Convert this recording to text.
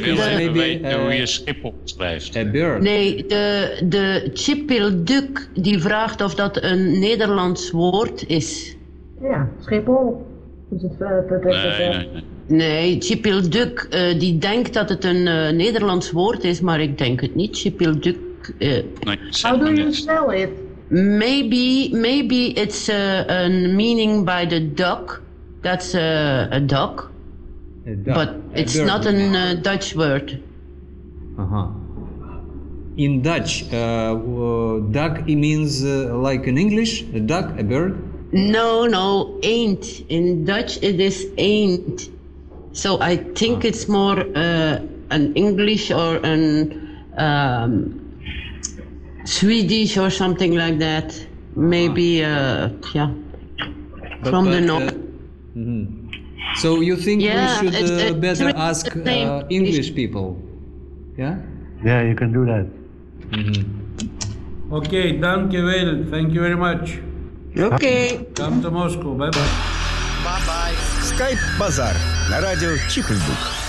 willen even maybe, weten hoe je Schiphol schrijft. A bird. Nee, de Chippelduk die vraagt of dat een Nederlands woord is. Ja, Schiphol. Dus Nee. Nee, Chippelduk die denkt dat het een Nederlands woord is, maar ik denk het niet. Chippelduk. Nee, zeg How do maar you niks. spell it? Maybe it's a meaning by the duck. That's a duck. A duck. But A it's bird. not a Dutch word. Uh-huh. In Dutch, duck it means like in English, a duck, a bird. No, ain't. In Dutch it is ain't. So I think it's more an English or an Swedish or something like that. Maybe, yeah, from the north. So you think Yeah, we should it's better really ask the same. English people? Yeah? Yeah, you can do that. Okay, dankjewel. Thank you very much. Okay. Come to Moscow. Bye bye. Skype Базар на радио Чипельбук.